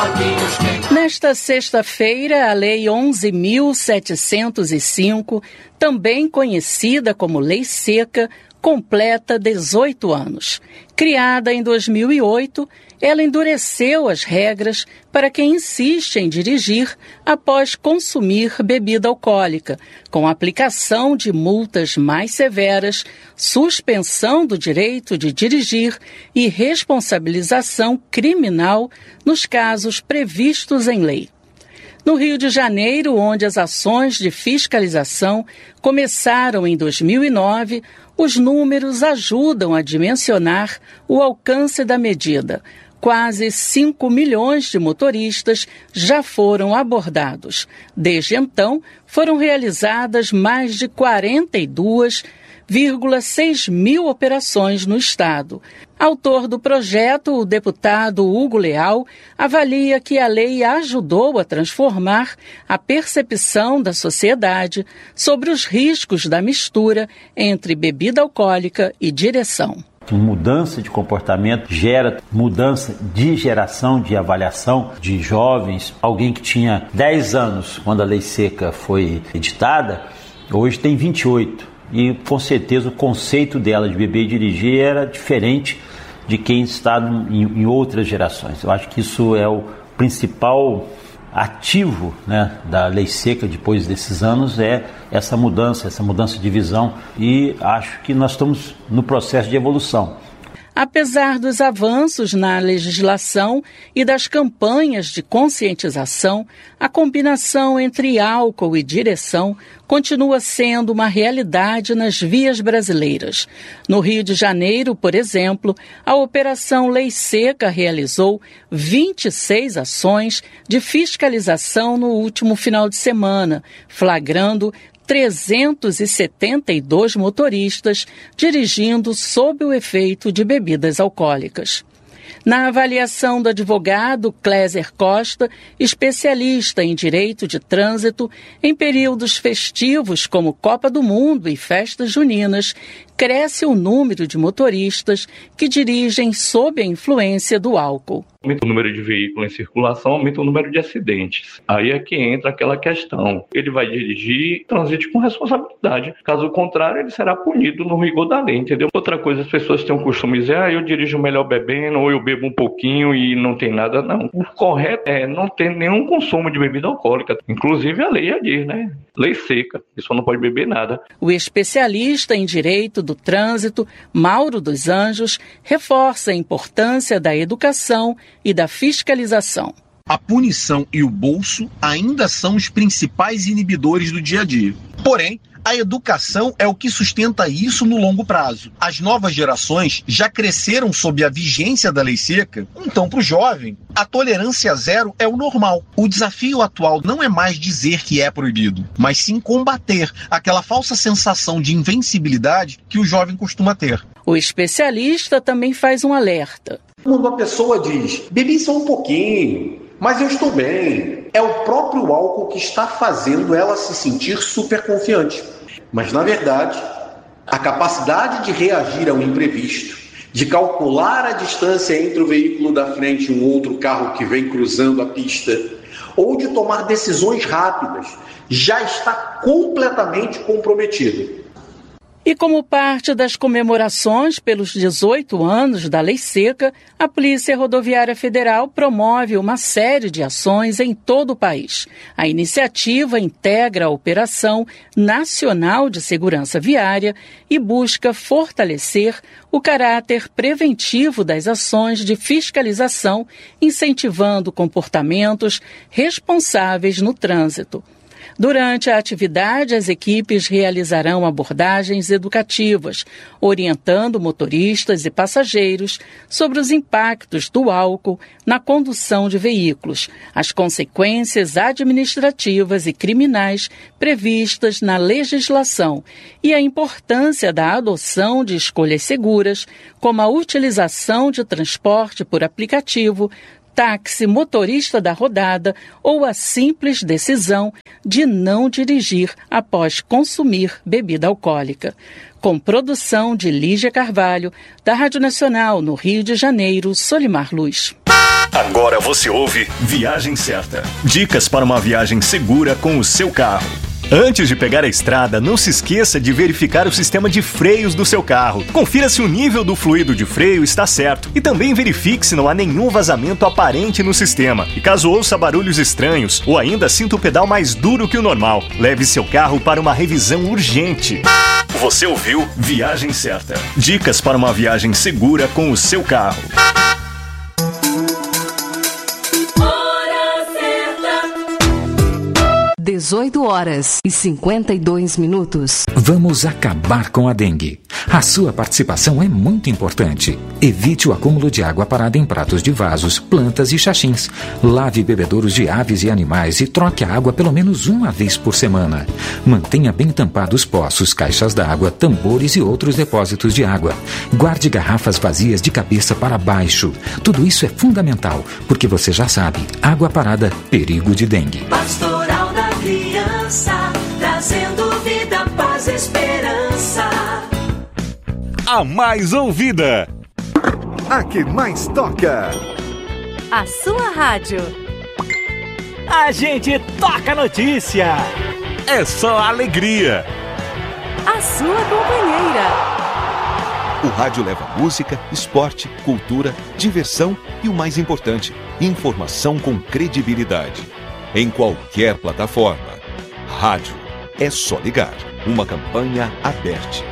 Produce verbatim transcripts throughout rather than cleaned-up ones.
Nesta sexta-feira, a Lei onze mil setecentos e cinco, também conhecida como Lei Seca, completa dezoito anos. Criada em dois mil e oito, ela endureceu as regras para quem insiste em dirigir após consumir bebida alcoólica, com aplicação de multas mais severas, suspensão do direito de dirigir e responsabilização criminal nos casos previstos em lei. No Rio de Janeiro, onde as ações de fiscalização começaram em dois mil e nove, os números ajudam a dimensionar o alcance da medida. Quase cinco milhões de motoristas já foram abordados. Desde então, foram realizadas mais de quarenta e duas vírgula seis mil operações no estado. Autor do projeto, o deputado Hugo Leal avalia que a lei ajudou a transformar a percepção da sociedade sobre os riscos da mistura entre bebida alcoólica e direção. Mudança de comportamento gera mudança de geração, de avaliação de jovens. Alguém que tinha dez anos quando a Lei Seca foi editada, hoje tem vinte e oito. E com certeza o conceito dela de beber e dirigir era diferente de quem está em, em outras gerações. Eu acho que isso é o principal ativo, né, da Lei Seca depois desses anos, é essa mudança, essa mudança de visão, e acho que nós estamos no processo de evolução. Apesar dos avanços na legislação e das campanhas de conscientização, a combinação entre álcool e direção continua sendo uma realidade nas vias brasileiras. No Rio de Janeiro, por exemplo, a Operação Lei Seca realizou vinte e seis ações de fiscalização no último final de semana, flagrando trezentos e setenta e dois motoristas dirigindo sob o efeito de bebidas alcoólicas. Na avaliação do advogado Cléser Costa, especialista em direito de trânsito, em períodos festivos como Copa do Mundo e festas juninas, cresce o número de motoristas que dirigem sob a influência do álcool. Aumenta o número de veículos em circulação, aumenta o número de acidentes. Aí é que entra aquela questão. Ele vai dirigir, transite com responsabilidade. Caso contrário, ele será punido no rigor da lei, entendeu? Outra coisa, as pessoas têm o costume de dizer, ah, eu dirijo melhor bebendo, ou eu bebo um pouquinho e não tem nada, não. O correto é não ter nenhum consumo de bebida alcoólica. Inclusive a lei já diz, né? Lei seca, a pessoa não pode beber nada. O especialista em direito do trânsito, Mauro dos Anjos, reforça a importância da educação e da fiscalização. A punição e o bolso ainda são os principais inibidores do dia a dia. Porém, a educação é o que sustenta isso no longo prazo. As novas gerações já cresceram sob a vigência da Lei Seca, então para o jovem, a tolerância zero é o normal. O desafio atual não é mais dizer que é proibido, mas sim combater aquela falsa sensação de invencibilidade que o jovem costuma ter. O especialista também faz um alerta. Quando a pessoa diz, bebi só um pouquinho, mas eu estou bem, é o próprio álcool que está fazendo ela se sentir super confiante. Mas, na verdade, a capacidade de reagir ao imprevisto, de calcular a distância entre o veículo da frente e um outro carro que vem cruzando a pista, ou de tomar decisões rápidas, já está completamente comprometida. E como parte das comemorações pelos dezoito anos da Lei Seca, a Polícia Rodoviária Federal promove uma série de ações em todo o país. A iniciativa integra a Operação Nacional de Segurança Viária e busca fortalecer o caráter preventivo das ações de fiscalização, incentivando comportamentos responsáveis no trânsito. Durante a atividade, as equipes realizarão abordagens educativas, orientando motoristas e passageiros sobre os impactos do álcool na condução de veículos, as consequências administrativas e criminais previstas na legislação e a importância da adoção de escolhas seguras, como a utilização de transporte por aplicativo, táxi, motorista da rodada ou a simples decisão de não dirigir após consumir bebida alcoólica. Com produção de Lígia Carvalho, da Rádio Nacional no Rio de Janeiro, Solimar Luz. Agora você ouve Viagem Certa. Dicas para uma viagem segura com o seu carro. Antes de pegar a estrada, não se esqueça de verificar o sistema de freios do seu carro. Confira se o nível do fluido de freio está certo e também verifique se não há nenhum vazamento aparente no sistema. E caso ouça barulhos estranhos ou ainda sinta o pedal mais duro que o normal, leve seu carro para uma revisão urgente. Você ouviu Viagem Certa. Dicas para uma viagem segura com o seu carro. dezoito horas e cinquenta e dois minutos. Vamos acabar com a dengue. A sua participação é muito importante. Evite o acúmulo de água parada em pratos de vasos, plantas e xaxins. Lave bebedouros de aves e animais e troque a água pelo menos uma vez por semana. Mantenha bem tampados poços, caixas d'água, tambores e outros depósitos de água. Guarde garrafas vazias de cabeça para baixo. Tudo isso é fundamental, porque você já sabe, água parada, perigo de dengue. Pastoral da Criança, trazendo vida, paz e esperança. A mais ouvida, a que mais toca, a sua rádio. A gente toca notícia. É só alegria. A sua companheira. O rádio leva música, esporte, cultura, diversão e o mais importante, informação com credibilidade. Em qualquer plataforma. Rádio. É só ligar. Uma campanha aberta.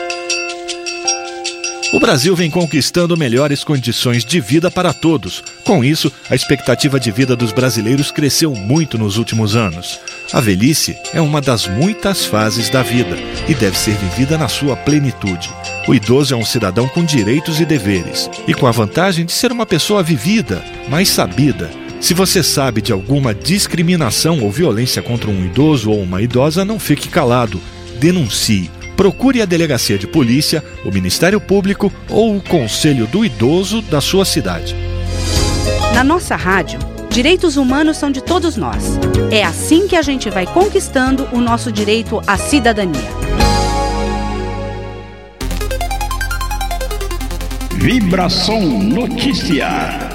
O Brasil vem conquistando melhores condições de vida para todos. Com isso, a expectativa de vida dos brasileiros cresceu muito nos últimos anos. A velhice é uma das muitas fases da vida e deve ser vivida na sua plenitude. O idoso é um cidadão com direitos e deveres e com a vantagem de ser uma pessoa vivida, mais sabida. Se você sabe de alguma discriminação ou violência contra um idoso ou uma idosa, não fique calado. Denuncie. Procure a delegacia de polícia, o Ministério Público ou o Conselho do Idoso da sua cidade. Na nossa rádio, direitos humanos são de todos nós. É assim que a gente vai conquistando o nosso direito à cidadania. Vibração Notícia.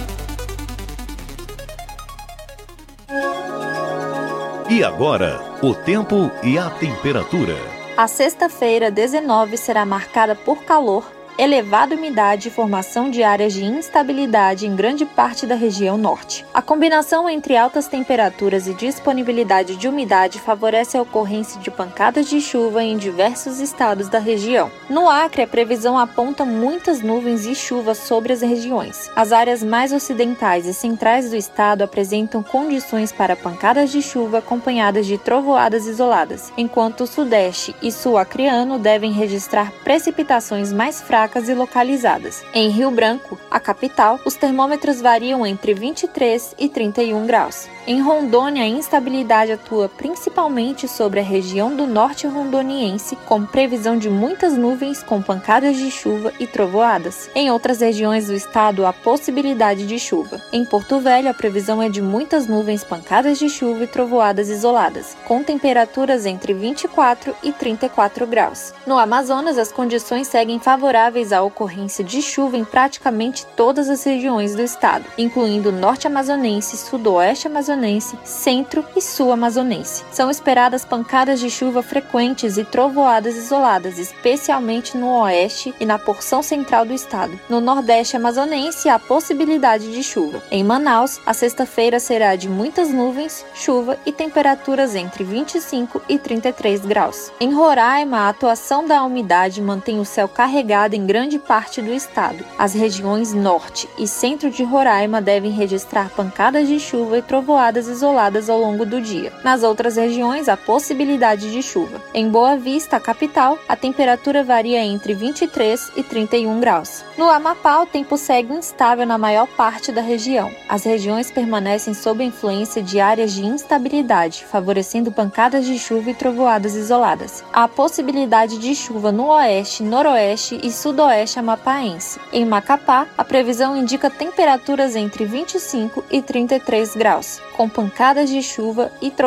E agora, o tempo e a temperatura. A sexta-feira, dezenove, será marcada por calor, elevada umidade e formação de áreas de instabilidade em grande parte da região norte. A combinação entre altas temperaturas e disponibilidade de umidade favorece a ocorrência de pancadas de chuva em diversos estados da região. No Acre, a previsão aponta muitas nuvens e chuvas sobre as regiões. As áreas mais ocidentais e centrais do estado apresentam condições para pancadas de chuva acompanhadas de trovoadas isoladas, enquanto o sudeste e sul acreano devem registrar precipitações mais fracas e localizadas. Em Rio Branco, a capital, os termômetros variam entre vinte e três e trinta e um graus. Em Rondônia, a instabilidade atua principalmente sobre a região do norte rondoniense, com previsão de muitas nuvens com pancadas de chuva e trovoadas. Em outras regiões do estado, há possibilidade de chuva. Em Porto Velho, a previsão é de muitas nuvens, pancadas de chuva e trovoadas isoladas, com temperaturas entre vinte e quatro e trinta e quatro graus. No Amazonas, as condições seguem favoráveis à ocorrência de chuva em praticamente todas as regiões do estado, incluindo norte amazonense, sudoeste amazonense, centro e sul amazonense. São esperadas pancadas de chuva frequentes e trovoadas isoladas, especialmente no oeste e na porção central do estado. No nordeste amazonense, há possibilidade de chuva. Em Manaus, a sexta-feira será de muitas nuvens, chuva e temperaturas entre vinte e cinco e trinta e três graus. Em Roraima, a atuação da umidade mantém o céu carregado em grande parte do estado. As regiões norte e centro de Roraima devem registrar pancadas de chuva e trovoadas isoladas ao longo do dia. Nas outras regiões, há possibilidade de chuva. Em Boa Vista, a capital, a temperatura varia entre vinte e três e trinta e um graus. No Amapá, o tempo segue instável na maior parte da região. As regiões permanecem sob a influência de áreas de instabilidade, favorecendo pancadas de chuva e trovoadas isoladas. Há possibilidade de chuva no oeste, noroeste e sudoeste amapaense. Em Macapá, a previsão indica temperaturas entre vinte e cinco e trinta e três graus, com pancadas de chuva e trovoadas.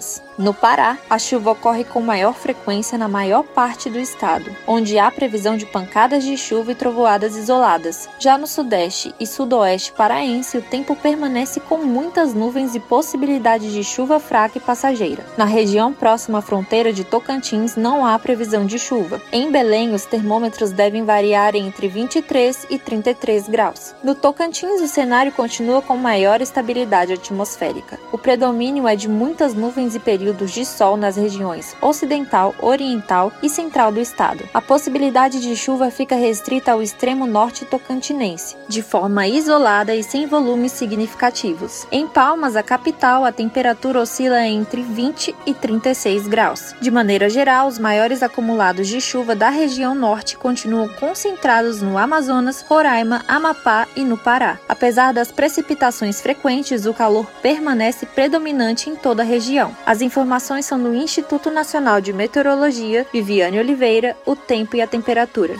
isoladas. No Pará, a chuva ocorre com maior frequência na maior parte do estado, onde há previsão de pancadas de chuva e trovoadas isoladas. Já no Sudeste e Sudoeste paraense, o tempo permanece com muitas nuvens e possibilidade de chuva fraca e passageira. Na região próxima à fronteira de Tocantins, não há previsão de chuva. Em Belém, os termômetros devem variar entre vinte e três e trinta e três graus. No Tocantins, o cenário continua com maior estabilidade atmosférica. O predomínio é de muitas nuvens e períodos de sol nas regiões ocidental, oriental e central do estado. A possibilidade de chuva fica restrita ao extremo norte tocantinense, de forma isolada e sem volumes significativos. Em Palmas, a capital, a temperatura oscila entre vinte e trinta e seis graus. De maneira geral, os maiores acumulados de chuva da região norte continuam concentrados no Amazonas, Roraima, Amapá e no Pará. Apesar das precipitações frequentes, o calor permanece predominante em toda a região. As informações são do Instituto Nacional de Meteorologia, Viviane Oliveira, o tempo e a temperatura.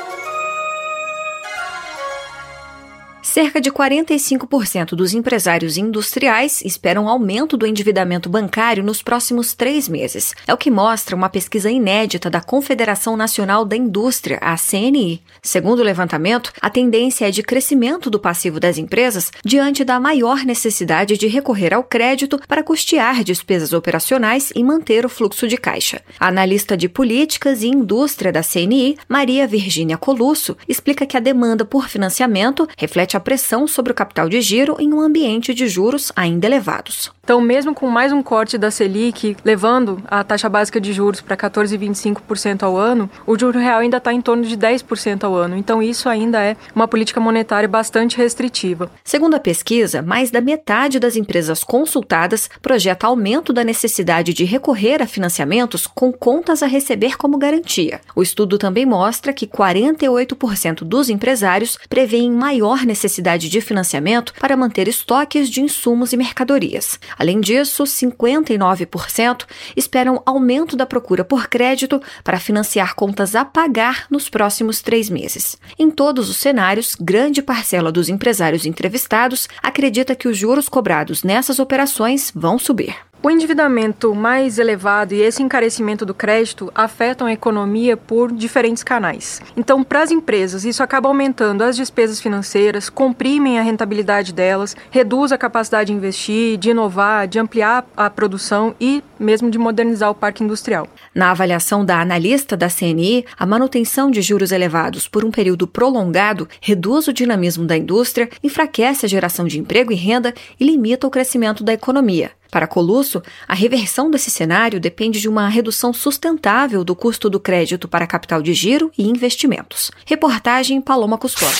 Cerca de quarenta e cinco por cento dos empresários industriais esperam aumento do endividamento bancário nos próximos três meses. É o que mostra uma pesquisa inédita da Confederação Nacional da Indústria, a C N I. Segundo o levantamento, a tendência é de crescimento do passivo das empresas diante da maior necessidade de recorrer ao crédito para custear despesas operacionais e manter o fluxo de caixa. A analista de políticas e indústria da C N I, Maria Virgínia Colusso, explica que a demanda por financiamento reflete a pressão sobre o capital de giro em um ambiente de juros ainda elevados. Então, mesmo com mais um corte da Selic, levando a taxa básica de juros para quatorze vírgula vinte e cinco por cento ao ano, o juro real ainda está em torno de dez por cento ao ano. Então, isso ainda é uma política monetária bastante restritiva. Segundo a pesquisa, mais da metade das empresas consultadas projeta aumento da necessidade de recorrer a financiamentos com contas a receber como garantia. O estudo também mostra que quarenta e oito por cento dos empresários prevêem maior necessidade de financiamento para manter estoques de insumos e mercadorias. Além disso, cinquenta e nove por cento esperam aumento da procura por crédito para financiar contas a pagar nos próximos três meses. Em todos os cenários, grande parcela dos empresários entrevistados acredita que os juros cobrados nessas operações vão subir. O endividamento mais elevado e esse encarecimento do crédito afetam a economia por diferentes canais. Então, para as empresas, isso acaba aumentando as despesas financeiras, comprimem a rentabilidade delas, reduz a capacidade de investir, de inovar, de ampliar a produção e mesmo de modernizar o parque industrial. Na avaliação da analista da C N I, a manutenção de juros elevados por um período prolongado reduz o dinamismo da indústria, enfraquece a geração de emprego e renda e limita o crescimento da economia. Para Colusso, a reversão desse cenário depende de uma redução sustentável do custo do crédito para capital de giro e investimentos. Reportagem Paloma Custódio.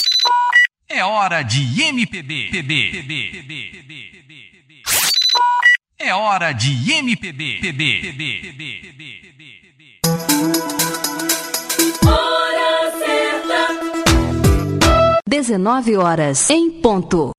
É hora de M P B. É hora de M P B. Hora certa. dezenove horas em ponto.